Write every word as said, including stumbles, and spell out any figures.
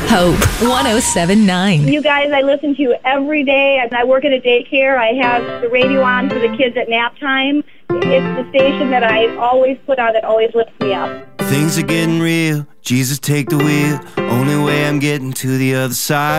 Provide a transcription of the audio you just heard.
Hope one oh seven point nine. You guys, I listen to you every day. As I work at a daycare, I have the radio on for the kids at nap time. It's the station that I always put on that always lifts me up. Things are getting real. Jesus, take the wheel. Only way I'm getting to the other side.